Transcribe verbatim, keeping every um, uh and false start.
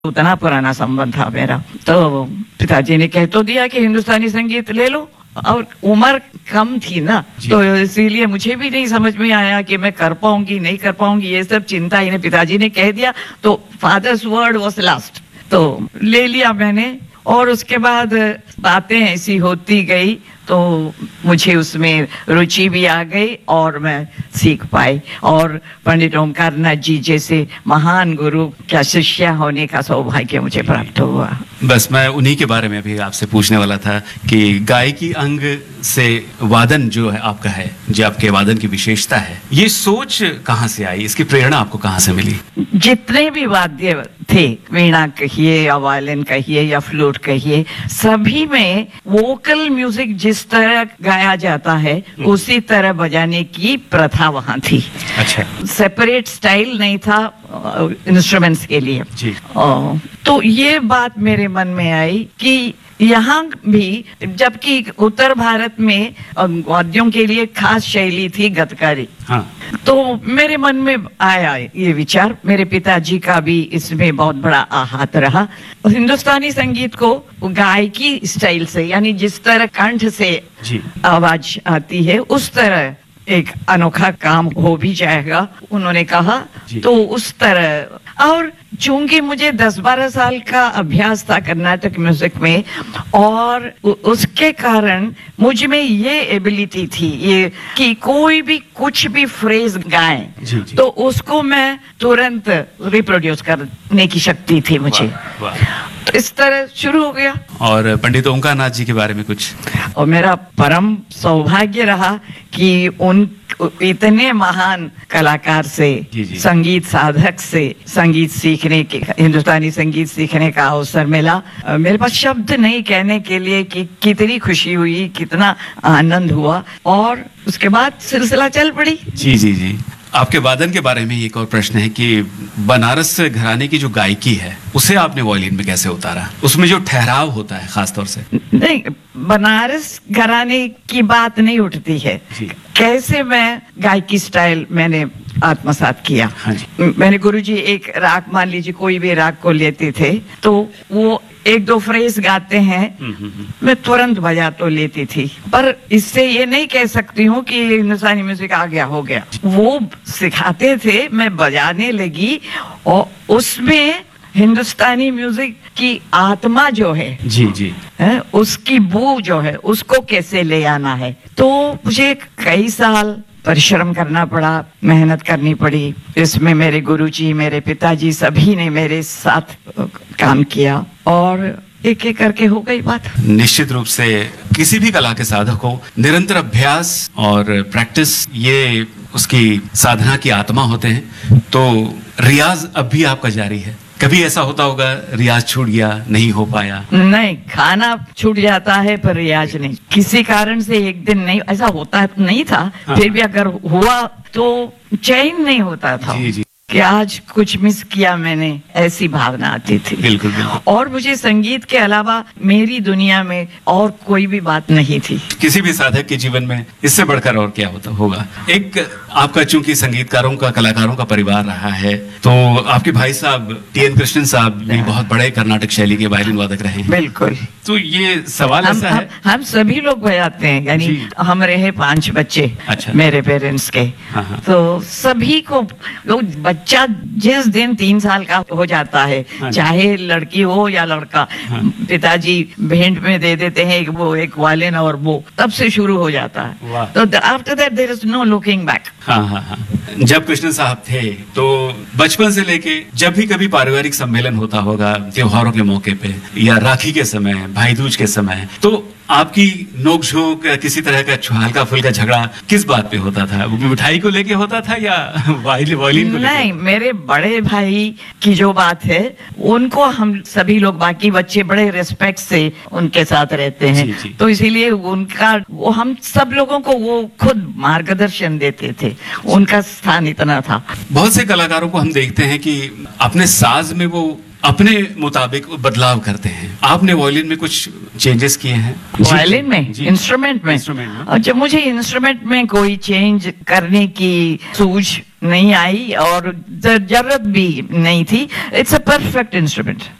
उतना पुराना संबंध था मेरा। तो पिताजी ने कह तो दिया कि हिंदुस्तानी संगीत ले लो, और उम्र कम थी ना, तो इसीलिए मुझे भी नहीं समझ में आया कि मैं कर पाऊंगी नहीं कर पाऊंगी, ये सब चिंता इन्हें पिताजी ने कह दिया, तो फादर्स वर्ड वाज लास्ट, तो ले लिया मैंने। और उसके बाद बातें ऐसी होती गई तो मुझे उसमें रुचि भी आ गई और मैं सीख पाई, और पंडित ओमकार नाथ जी जैसे महान गुरु का शिष्य होने का सौभाग्य मुझे प्राप्त हुआ। बस मैं उन्हीं के बारे में भी आपसे पूछने वाला था कि गायकी अंग से वादन जो है आपका है, जो आपके वादन की विशेषता है, ये सोच कहाँ से आई, इसकी प्रेरणा आपको कहाँ से मिली? जितने भी वाद्य थे, वीणा कहिए या वायलिन कहिए या फ्लूट कहिए, सभी में वोकल म्यूजिक जिस तरह गाया जाता है उसी तरह बजाने की प्रथा वहाँ थी। अच्छा। सेपरेट स्टाइल नहीं था इंस्ट्रूमेंट्स के लिए जी। आ, तो ये बात मेरे मन में आई कि यहाँ भी, जबकि उत्तर भारत में वाद्यों के लिए खास शैली थी गतकारी, हाँ। तो मेरे मन में आया ये विचार, मेरे पिताजी का भी इसमें बहुत बड़ा हाथ रहा। हिंदुस्तानी संगीत को गायकी स्टाइल से, यानी जिस तरह कंठ से जी। आवाज आती है उस तरह एक अनोखा काम हो भी जाएगा, उन्होंने कहा। तो उस तरह, और चूंकि मुझे दस बारह साल का अभ्यास था कर्नाटक म्यूजिक में, और उसके कारण मुझ में ये एबिलिटी थी ये कि कोई भी कुछ भी फ्रेज गाए तो उसको मैं तुरंत रिप्रोड्यूस करने की शक्ति थी मुझे। वाह, वाह। तो इस तरह शुरू हो गया। और पंडित ओमकार नाथ जी के बारे में कुछ? और मेरा परम सौभाग्य रहा कि उन इतने महान कलाकार से, जी जी। संगीत साधक से संगीत सीखने के, हिंदुस्तानी संगीत सीखने का अवसर मिला। मेरे पास शब्द नहीं कहने के लिए कि कितनी खुशी हुई, कितना आनंद हुआ, और उसके बाद सिलसिला चल पड़ी। जी जी जी। आपके वादन के बारे में एक और प्रश्न है कि बनारस घराने की जो गायकी है उसे आपने वायलिन में कैसे उतारा? उसमें जो ठहराव होता है खास तौर से। नहीं, बनारस घराने की बात नहीं उठती है, कैसे मैं गायकी स्टाइल मैंने आत्मसात किया। हाँ जी। मैंने गुरुजी एक राग, मान लीजिए कोई भी राग को लेते थे तो वो एक दो फ्रेज गाते हैं, मैं तुरंत बजा तो लेती थी, पर इससे ये नहीं कह सकती हूँ कि हिंदुस्तानी म्यूजिक आ गया हो गया। वो सिखाते थे, मैं बजाने लगी, और उसमें हिंदुस्तानी म्यूजिक की आत्मा जो है, जी जी, है, उसकी बू जो है उसको कैसे ले आना है। तो मुझे कई साल परिश्रम करना पड़ा, मेहनत करनी पड़ी। इसमें मेरे गुरुजी, मेरे पिताजी सभी ने मेरे साथ काम किया, और एक एक करके हो गई बात। निश्चित रूप से किसी भी कला के साधक को निरंतर अभ्यास और प्रैक्टिस, ये उसकी साधना की आत्मा होते हैं। तो रियाज अब भी आपका जारी है? कभी ऐसा होता होगा रियाज छूट गया, नहीं हो पाया? नहीं, खाना छूट जाता है पर रियाज नहीं। किसी कारण से एक दिन नहीं, ऐसा होता नहीं था। हाँ। फिर भी अगर हुआ तो चैन नहीं होता था। जी जी। कि आज कुछ मिस किया मैंने, ऐसी भावना आती थी। बिल्कुल बिल्कुल। और मुझे संगीत के अलावा मेरी दुनिया में और कोई भी बात नहीं थी। किसी भी साधक के जीवन में इससे बढ़कर और क्या होता होगा। एक आपका चूंकि संगीतकारों का, कलाकारों का परिवार रहा है, तो आपके भाई साहब टी एन कृष्णन साहब भी बहुत बड़े कर्नाटक शैली के वायलिन वादक रहे हैं। बिल्कुल। तो ये सवाल हम, ऐसा हम, है, हम सभी लोग बजाते हैं, यानी हम रहे पांच बच्चे। अच्छा। मेरे पेरेंट्स के। हाँ हाँ। तो सभी को, बच्चा जिस दिन तीन साल का हो जाता है, हाँ, चाहे लड़की हो या लड़का, हाँ, पिताजी भेंट में दे देते हैं एक वो एक वायलिन, और वो तब से शुरू हो जाता है। तो after that there is no looking back. हाँ हाँ हाँ। जब कृष्ण साहब थे तो बचपन से लेके जब भी कभी पारिवारिक सम्मेलन होता होगा, त्योहारों के मौके पे या राखी के समय, भाई दूज के समय, तो आपकी नोक-झोंक, किसी तरह का हल्का फुल्का झगड़ा किस बात पे होता था? वो मिठाई को लेके होता था या वायलिन वायलिन को लेके? नहीं, मेरे बड़े भाई की जो बात है उनको हम सभी लोग, बाकी बच्चे बड़े रिस्पेक्ट से उनके साथ रहते हैं। जी, जी। तो इसीलिए उनका, वो हम सब लोगों को वो खुद मार्गदर्शन देते थे, उनका स्थान इतना था। बहुत से कलाकारों को हम देखते हैं कि अपने साज में वो अपने मुताबिक बदलाव करते हैं। आपने वायलिन में कुछ चेंजेस किए हैं? वायलिन में, इंस्ट्रूमेंट में? इंस्ट्रूमेंट में। अच्छा, मुझे इंस्ट्रूमेंट में कोई चेंज करने की सूझ नहीं आई और ज- जरूरत भी नहीं थी. It's a perfect instrument.